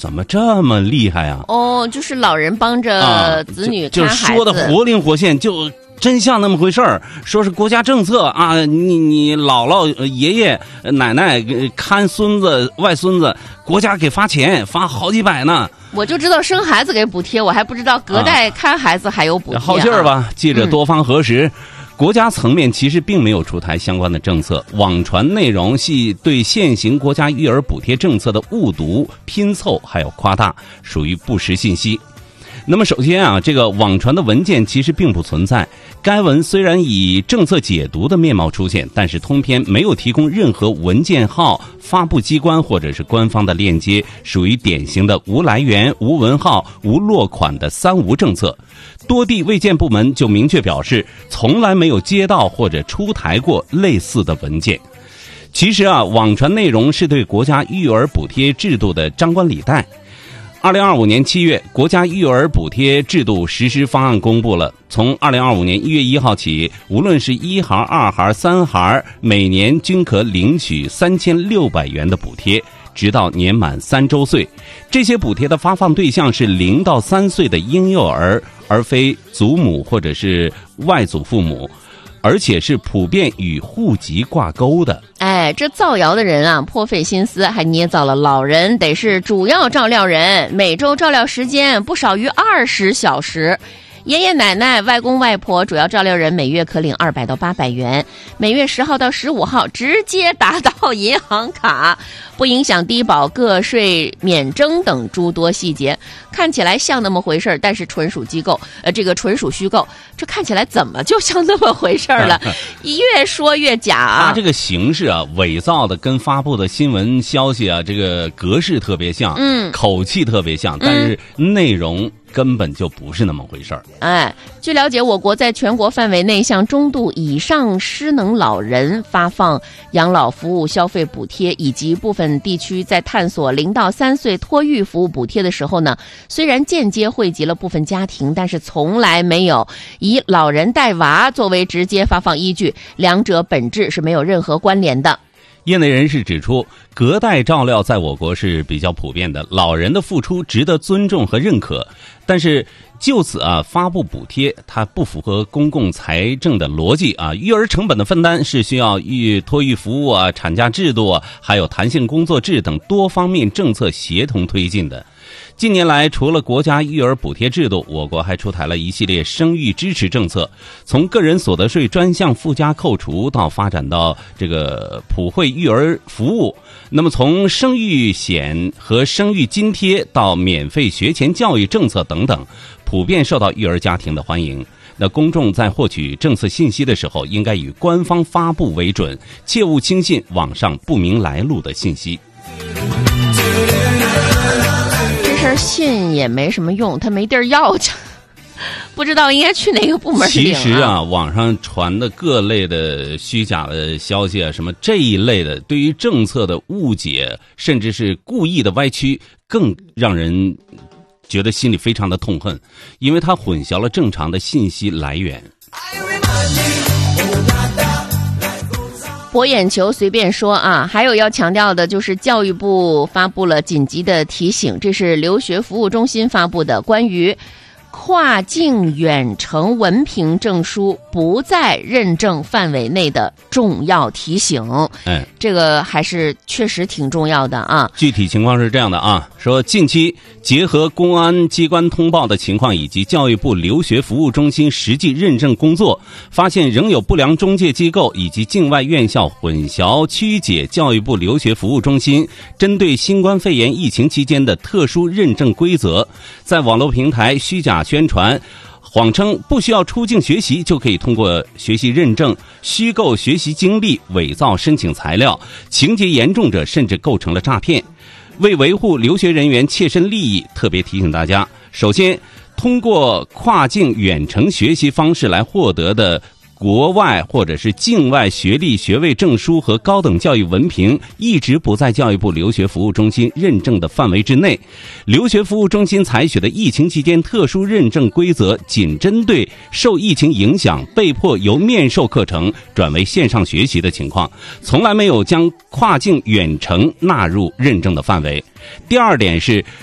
怎么这么厉害啊？ 哦，就是老人帮着子女看孩子， 就说的活灵活现，就真像那么回事儿。说是国家政策啊，你姥姥、爷爷、奶奶看孙子、外孙子，国家给发钱，发好几百呢。 我就知道生孩子给补贴，我还不知道隔代看孩子还有补贴。 好劲儿吧？记者多方核实。国家层面其实并没有出台相关的政策，网传内容系对现行国家育儿补贴政策的误读、拼凑还有夸大，属于不实信息。那么首先啊，这个网传的文件其实并不存在。该文虽然以政策解读的面貌出现，但是通篇没有提供任何文件号、发布机关或者是官方的链接，属于典型的无来源、无文号、无落款的三无政策。多地卫健部门就明确表示，从来没有接到或者出台过类似的文件。其实啊，网传内容是对国家育儿补贴制度的张冠李戴。2025年7月，国家育儿补贴制度实施方案公布了。从2025年1月1号起，无论是1孩、2孩、3孩，每年均可领取3600元的补贴，直到年满3周岁。这些补贴的发放对象是0到3岁的婴幼儿，而非祖母或者是外祖父母，而且是普遍与户籍挂钩的。 哎，这造谣的人啊，颇费心思，还捏造了老人得是主要照料人，每周照料时间不少于20小时。爷爷奶奶、外公外婆主要照料人每月可领200到800元，每月10号到15号直接打到银行卡，不影响低保、个税免征等诸多细节。看起来像那么回事儿，但是纯属虚构。纯属虚构，这看起来怎么就像那么回事儿了？越说越假啊！ 它这个形式啊，伪造的跟发布的新闻消息啊，这个格式特别像，口气特别像，但是内容根本就不是那么回事儿。 哎，据了解，我国在全国范围内向中度以上失能老人发放养老服务消费补贴，以及部分地区在探索0到3岁托育服务补贴的时候呢，虽然间接惠及了部分家庭，但是从来没有以老人带娃作为直接发放依据，两者本质是没有任何关联的。 业内人士指出，隔代照料在我国是比较普遍的，老人的付出值得尊重和认可。但是就此啊，发布补贴它不符合公共财政的逻辑啊。育儿成本的分担是需要托育服务啊、产假制度啊，还有弹性工作制等多方面政策协同推进的。近年来，除了国家育儿补贴制度，我国还出台了一系列生育支持政策，从个人所得税专项附加扣除到发展到这个普惠育儿服务，那么从生育险和生育津贴到免费学前教育政策等等，普遍受到育儿家庭的欢迎。那公众在获取政策信息的时候，应该以官方发布为准，切勿轻信网上不明来路的信息。 这信也没什么用，他没地儿要去，不知道应该去哪个部门领。 其实啊，网上传的各类的虚假的消息啊，什么这一类的，对于政策的误解，甚至是故意的歪曲，更让人觉得心里非常的痛恨，因为它混淆了正常的信息来源。 博眼球随便说啊，还有要强调的就是教育部发布了紧急的提醒，这是留学服务中心发布的关于跨境远程文凭证书不在认证范围内的重要提醒。这个还是确实挺重要的啊。 具体情况是这样的啊，说近期结合公安机关通报的情况以及教育部留学服务中心实际认证工作，发现仍有不良中介机构以及境外院校混淆曲解教育部留学服务中心针对新冠肺炎疫情期间的特殊认证规则，在网络平台虚假宣传，谎称不需要出境学习就可以通过学习认证，虚构学习经历，伪造申请材料，情节严重者甚至构成了诈骗。为维护留学人员切身利益，特别提醒大家，首先，通过跨境远程学习方式来获得的国外或者是境外学历、学位证书和高等教育文凭一直不在教育部留学服务中心认证的范围之内。留学服务中心采取的疫情期间特殊认证规则仅针对受疫情影响被迫由面授课程转为线上学习的情况，从来没有将跨境远程纳入认证的范围。第二点是